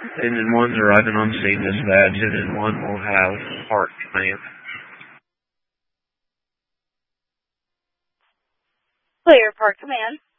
Engine 1's arriving on scene. Dispatch. Engine 1 will have park command. Clear, park command.